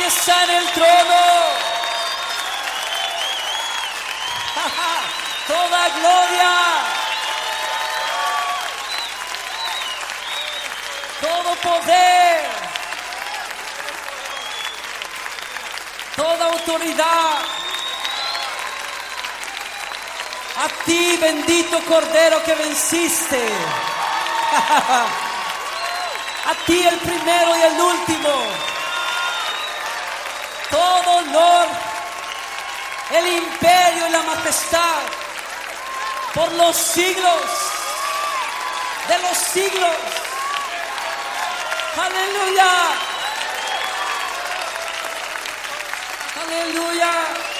que está en el trono. Toda gloria, todo poder, toda autoridad a ti, bendito Cordero que venciste. A ti, el primero y el último. Todo honor, el imperio y la majestad por los siglos de los siglos. Aleluya. Aleluya.